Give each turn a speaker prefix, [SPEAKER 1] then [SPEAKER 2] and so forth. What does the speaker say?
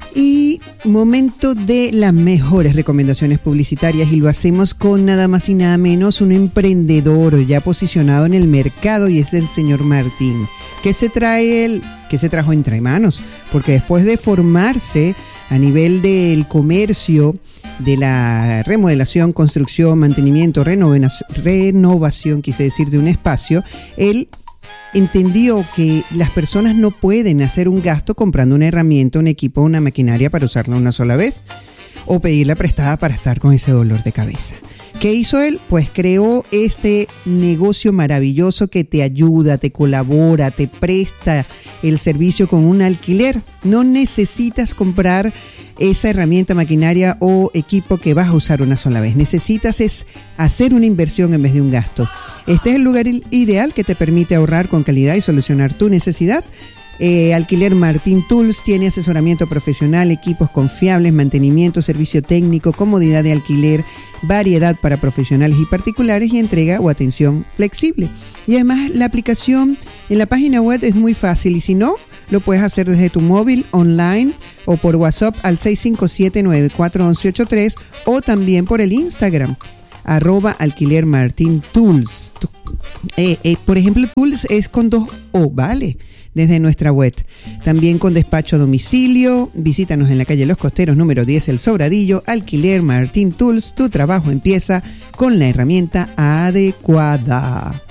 [SPEAKER 1] Y momento de las mejores recomendaciones publicitarias, y lo hacemos con nada más y nada menos un emprendedor ya posicionado en el mercado, y es el señor Martín. ¿Qué se trajo entre manos? Porque después de formarse a nivel del comercio, de la remodelación, construcción, mantenimiento, renovación, quise decir, de un espacio, él entendió que las personas no pueden hacer un gasto comprando una herramienta, un equipo, una maquinaria para usarla una sola vez, o pedirla prestada para estar con ese dolor de cabeza. ¿Qué hizo él? Pues creó este negocio maravilloso que te ayuda, te colabora, te presta el servicio con un alquiler. No necesitas comprar esa herramienta, maquinaria o equipo que vas a usar una sola vez. Necesitas es hacer una inversión en vez de un gasto. Este es el lugar ideal que te permite ahorrar con calidad y solucionar tu necesidad. Alquiler Martín Tools tiene asesoramiento profesional, equipos confiables, mantenimiento, servicio técnico, comodidad de alquiler, variedad para profesionales y particulares, y entrega o atención flexible. Y además la aplicación en la página web es muy fácil, y si no, lo puedes hacer desde tu móvil, online o por WhatsApp al 657-941183, o también por el Instagram, @alquiler Martín Tools. Por ejemplo, Tools es con 2 O, ¿vale? Desde nuestra web. También con despacho a domicilio. Visítanos en la calle Los Costeros, número 10, El Sobradillo. Alquiler Martín Tools. Tu trabajo empieza con la herramienta adecuada.